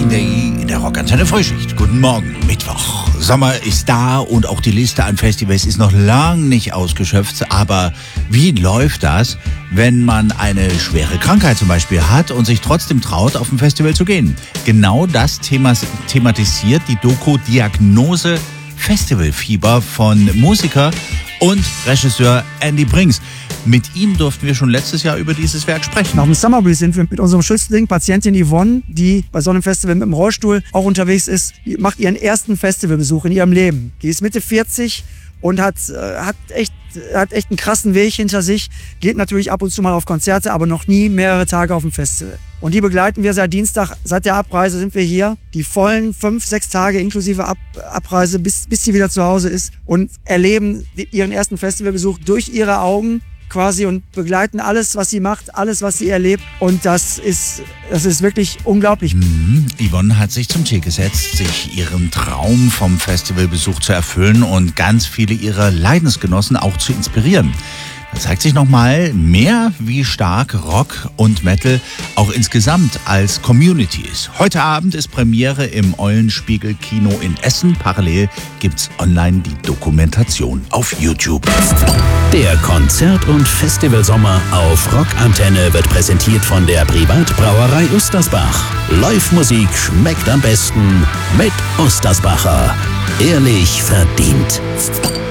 in der Rockantenne Frühschicht. Guten Morgen, Mittwoch. Sommer ist da und auch die Liste an Festivals ist noch lang nicht ausgeschöpft. Aber wie läuft das, wenn man eine schwere Krankheit zum Beispiel hat und sich trotzdem traut, auf ein Festival zu gehen? Genau das thematisiert die Doku Diagnose Festivalfieber von Musiker und Regisseur Andy Brinks. Mit ihm durften wir schon letztes Jahr über dieses Werk sprechen. Nach dem Summer Breeze sind wir mit unserem Schützling, Patientin Yvonne, die bei so einem Festival mit dem Rollstuhl auch unterwegs ist, die macht ihren ersten Festivalbesuch in ihrem Leben. Die ist Mitte 40 und hat echt einen krassen Weg hinter sich, geht natürlich ab und zu mal auf Konzerte, aber noch nie mehrere Tage auf dem Festival. Und die begleiten wir seit Dienstag, seit der Abreise sind wir hier, die vollen 5-6 Tage inklusive Abreise, bis sie wieder zu Hause ist und erleben ihren ersten Festivalbesuch durch ihre Augen quasi und begleiten alles, was sie macht, alles, was sie erlebt. Und das ist wirklich unglaublich. Yvonne hat sich zum Ziel gesetzt, sich ihren Traum vom Festivalbesuch zu erfüllen und ganz viele ihrer Leidensgenossen auch zu inspirieren. Da zeigt sich nochmal mehr, wie stark Rock und Metal auch insgesamt als Community ist. Heute Abend ist Premiere im Eulenspiegel Kino in Essen. Parallel gibt's online die Dokumentation auf YouTube. Der Konzert- und Festivalsommer auf Rockantenne wird präsentiert von der Privatbrauerei Ustersbach. Live-Musik schmeckt am besten mit Ustersbacher. Ehrlich verdient.